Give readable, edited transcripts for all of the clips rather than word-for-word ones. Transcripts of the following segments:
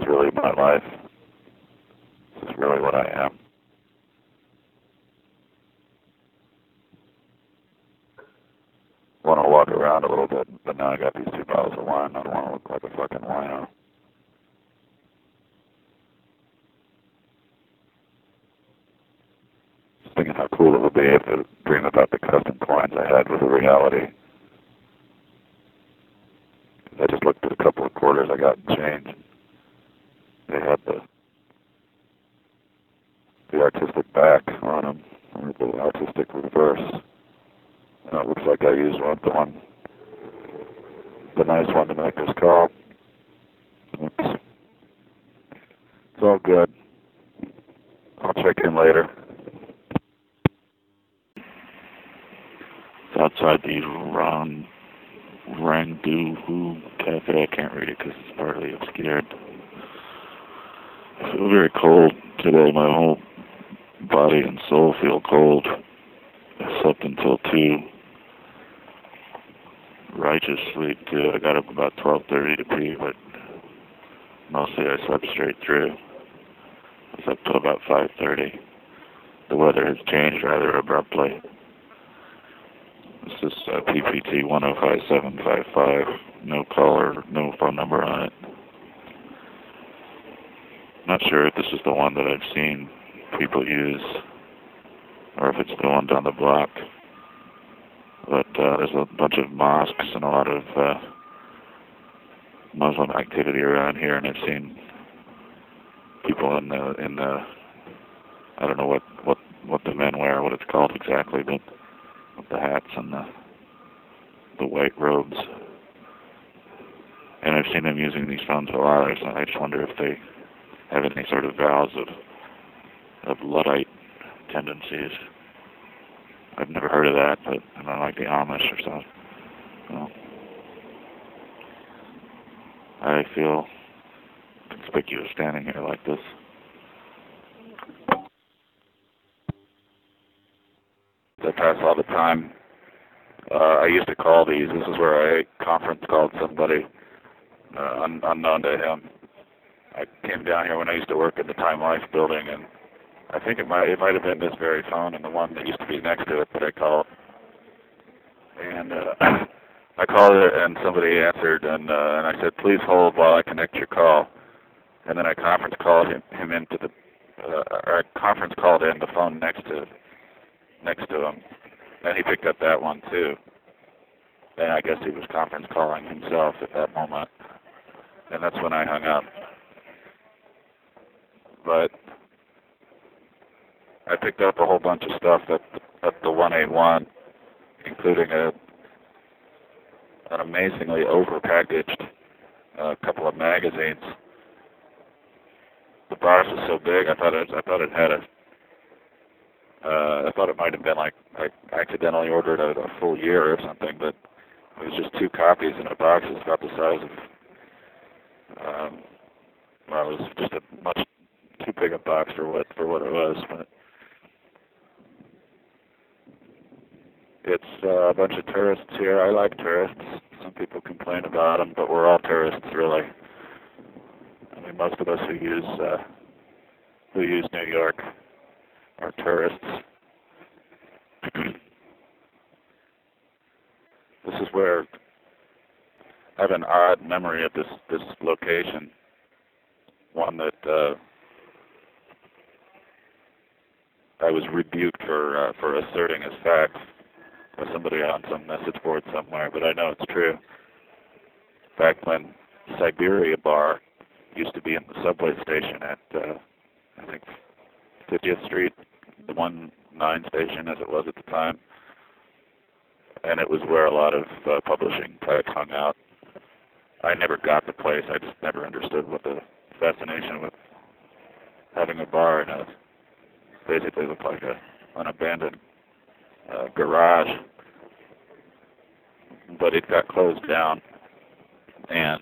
really my life. This is really what I am. Want to walk around a little bit, but now I got these 2 bottles of wine. I don't want to look like a fucking wino. Just thinking how cool it would be if I dream about the custom coins I had with a reality. I just looked at a couple of quarters I got in change. They had the artistic back on them, or the artistic reverse. And it looks like I used the nice one to make this call. Oops. It's all good. I'll check in later. It's outside the Rangdu Cafe. I can't read it because it's partly obscured. I feel very cold today. My whole body and soul feel cold. I slept until 2. Righteous sleep too. I got up about 12:30 to pee, but mostly I slept straight through. I was up till about 5:30. The weather has changed rather abruptly. This is PPT 105755. No caller, no phone number on it. Not sure if this is the one that I've seen people use, or if it's the one down the block. But there's a bunch of mosques and a lot of Muslim activity around here, and I've seen people in the I don't know what the men wear, what it's called exactly, but with the hats and the white robes. And I've seen them using these phones a lot. I just wonder if they have any sort of vows of Luddite tendencies. I've never heard of that, but I don't like the Amish or something. Well, I feel conspicuous standing here like this. I pass all the time. I used to call these. This is where I conference called somebody unknown to him. I came down here when I used to work at the Time Life building, and I think it might have been this very phone and the one that used to be next to it that I called. And I called it, and somebody answered, and I said, "Please hold while I connect your call." And then I conference called him into the, or I conference called in the phone next to him, and he picked up that one too. And I guess he was conference calling himself at that moment, and that's when I hung up. But I picked up a whole bunch of stuff at the 181, including an amazingly overpackaged couple of magazines. The box was so big, I thought it had I thought it might have been like I accidentally ordered a full year or something, but it was just 2 copies in a box. It's about the size of well, it was just a much too big a box for what it was. But it's a bunch of tourists here. I like tourists. Some people complain about them, but we're all tourists, really. I mean, most of us who use New York are tourists. This is where I have an odd memory of this location. One that I was rebuked for asserting as fact by somebody on some message board somewhere, but I know it's true. Back when Siberia Bar used to be in the subway station at I think 50th Street, the 19 station as it was at the time, and it was where a lot of publishing types hung out. I never got the place. I just never understood what the fascination with having a bar in a basically looked like an abandoned garage. But it got closed down, and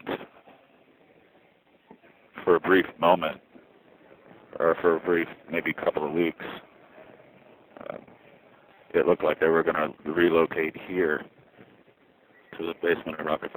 for a brief moment, or for a brief maybe couple of weeks, it looked like they were going to relocate here to the basement of Rockefeller.